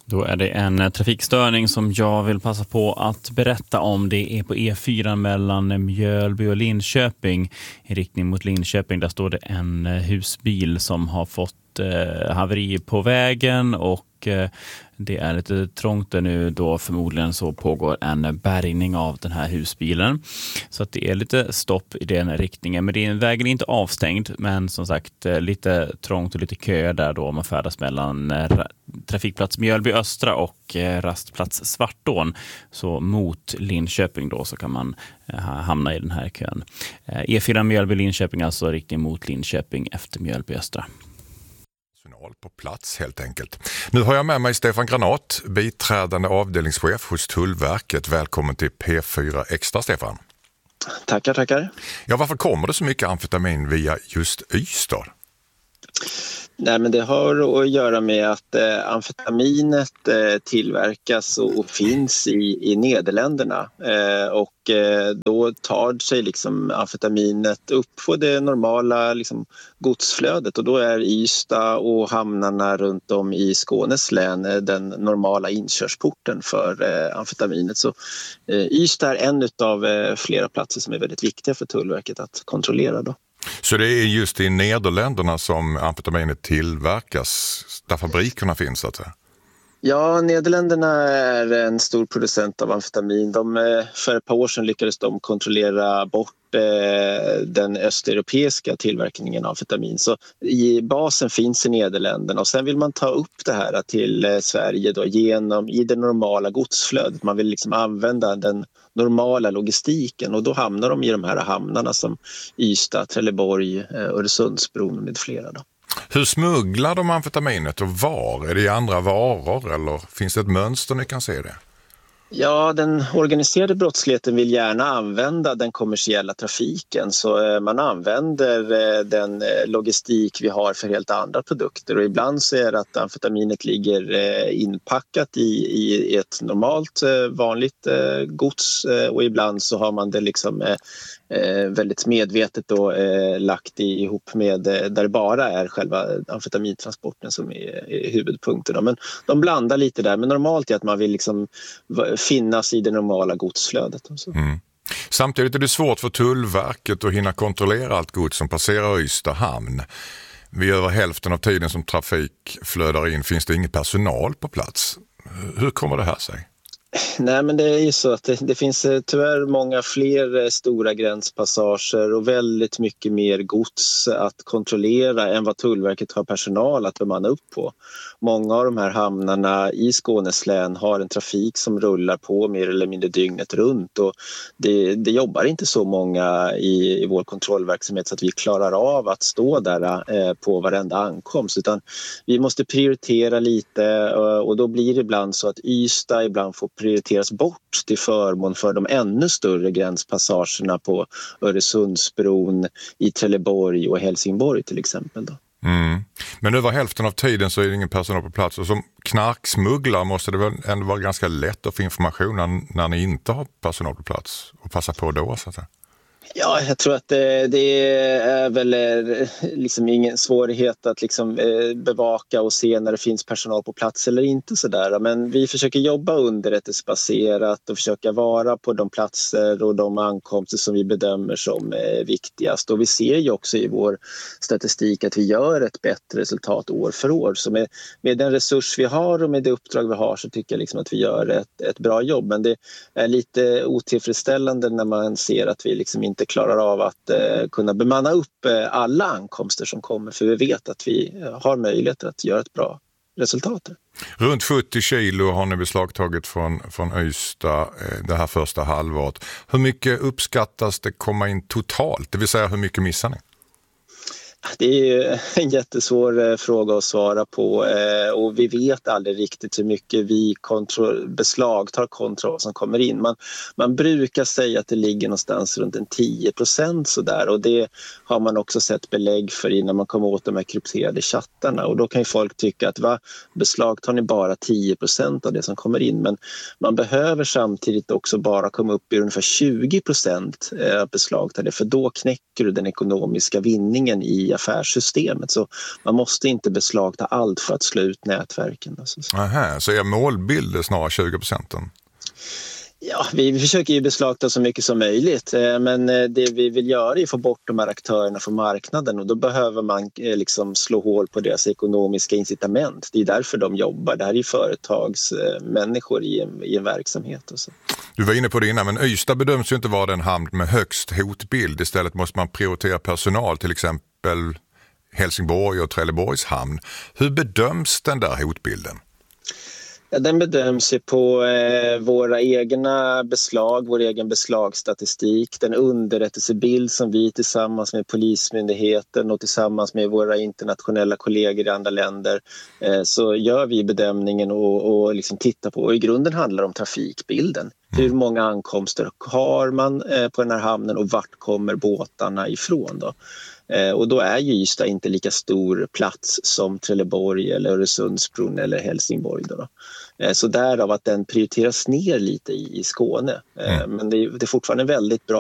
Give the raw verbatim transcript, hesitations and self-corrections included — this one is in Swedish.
Då är det en trafikstörning som jag vill passa på att berätta om. Det är på E fyra mellan Mjölby och Linköping i riktning mot Linköping. Där står det en husbil som har fått eh, haveri på vägen och eh, det är lite trångt där nu då, förmodligen så pågår en bärgning av den här husbilen. Så att det är lite stopp i den riktningen. Men det är, vägen är inte avstängd, men som sagt lite trångt och lite kö där då man färdas mellan trafikplats Mjölby Östra och rastplats Svartån. Så mot Linköping då så kan man hamna i den här kön. E fyra Mjölby Linköping, alltså riktning mot Linköping efter Mjölby Östra. På plats helt enkelt. Nu har jag med mig Stefan Granat, biträdande avdelningschef hos Tullverket. Välkommen till P fyra Extra, Stefan. Tackar, tackar. Ja, varför kommer det så mycket amfetamin via just Ystad? Nej, men det har att göra med att eh, amfetaminet eh, tillverkas och, och finns i, i Nederländerna eh, och eh, då tar sig liksom amfetaminet upp på det normala liksom, godsflödet, och då är Ystad och hamnarna runt om i Skånes län eh, den normala inkörsporten för eh, amfetaminet. Så eh, Ystad är en av eh, flera platser som är väldigt viktiga för Tullverket att kontrollera då. Så det är just i Nederländerna som amfetaminet tillverkas, där fabrikerna finns så att säga? Ja, Nederländerna är en stor producent av amfetamin. De, för ett par år sedan lyckades de kontrollera bort eh, den östeuropeiska tillverkningen av amfetamin. Så i basen finns i Nederländerna, och sen vill man ta upp det här till eh, Sverige då, genom i det normala godsflödet. Man vill liksom använda den normala logistiken, och då hamnar de i de här hamnarna som Ystad, Trelleborg, eh, Öresundsbron med flera då. Hur smugglar de amfetaminet och var? Är det i andra varor eller finns det ett mönster ni kan se det? Ja, den organiserade brottsligheten vill gärna använda den kommersiella trafiken, så man använder den logistik vi har för helt andra produkter, och ibland så är det att amfetaminet ligger inpackat i, i ett normalt vanligt gods, och ibland så har man det liksom väldigt medvetet då lagt ihop med där det bara är själva amfetamintransporten som är, är huvudpunkten. Men de blandar lite där, men normalt är att man vill liksom finnas i det normala godsflödet. Och så. Mm. Samtidigt är det svårt för Tullverket att hinna kontrollera allt gods som passerar Ystad hamn. Vid över hälften av tiden som trafik flödar in finns det ingen personal på plats. Hur kommer det här sig? Nej, men det är ju så att det, det finns tyvärr många fler stora gränspassager och väldigt mycket mer gods att kontrollera än vad Tullverket har personal att bemanna upp på. Många av de här hamnarna i Skånes län har en trafik som rullar på mer eller mindre dygnet runt, och det, det jobbar inte så många i, i vår kontrollverksamhet så att vi klarar av att stå där eh, på varenda ankomst, utan vi måste prioritera lite, och, och då blir det ibland så att Ystad ibland får prioriteras bort till förmån för de ännu större gränspassagerna på Öresundsbron, i Trelleborg och Helsingborg till exempel då. Mm. Men över hälften av tiden så är det ingen personal på plats, och som knarksmugglare måste det väl ändå vara ganska lätt att få information när, när ni inte har personal på plats och passa på då så att säga. Ja, jag tror att det, det är väl liksom ingen svårighet att liksom bevaka och se när det finns personal på plats eller inte sådär. Men vi försöker jobba underrättelsebaserat och försöka vara på de platser och de ankomster som vi bedömer som viktigast. Och vi ser ju också i vår statistik att vi gör ett bättre resultat år för år. Så med, med den resurs vi har och med det uppdrag vi har så tycker jag liksom att vi gör ett, ett bra jobb. Men det är lite otillfredsställande när man ser att vi liksom inte klarar av att eh, kunna bemanna upp eh, alla ankomster som kommer, för vi vet att vi eh, har möjlighet att göra ett bra resultat. Runt sjuttio kilo har ni beslagtagit från, från Ystad eh, det här första halvåret. Hur mycket uppskattas det komma in totalt? Det vill säga hur mycket missar ni? Det är en jättesvår fråga att svara på, och vi vet aldrig riktigt hur mycket vi kontro- beslagtar kontra vad som kommer in. Man, man brukar säga att det ligger någonstans runt en tio procent sådär, och det har man också sett belägg för innan man kommer åt de här krypterade chattarna, och då kan ju folk tycka att va, beslagtar ni bara tio procent av det som kommer in, men man behöver samtidigt också bara komma upp i ungefär tjugo procent beslagtade, för då knäcker du den ekonomiska vinningen i i affärssystemet. Så man måste inte beslagta allt för att slå ut nätverken. Alltså. Aha, så är målbild är snarare tjugo procent? Ja, vi försöker ju beslagta så mycket som möjligt, men det vi vill göra är att få bort de här aktörerna från marknaden, och då behöver man liksom slå hål på deras ekonomiska incitament. Det är därför de jobbar. Det här är ju företagsmänniskor i en, i en verksamhet. Och så. Du var inne på det innan, men Ystad bedöms ju inte vara den hamn med högst hotbild. Istället måste man prioritera personal, till exempel Helsingborg och Trelleborgs hamn. Hur bedöms den där hotbilden? Ja, den bedöms ju på eh, våra egna beslag, vår egen beslagsstatistik, den underrättelsebild som vi tillsammans med Polismyndigheten och tillsammans med våra internationella kollegor i andra länder eh, så gör vi bedömningen och, och liksom tittar på. Och i grunden handlar det om trafikbilden. Hur många ankomster har man eh, på den här hamnen och vart kommer båtarna ifrån då? Eh, och då är ju Ystad inte lika stor plats som Trelleborg eller Öresundsbron eller Helsingborg då. Eh, så därav att den prioriteras ner lite i, i Skåne. Eh, mm. Men det är, det är fortfarande väldigt bra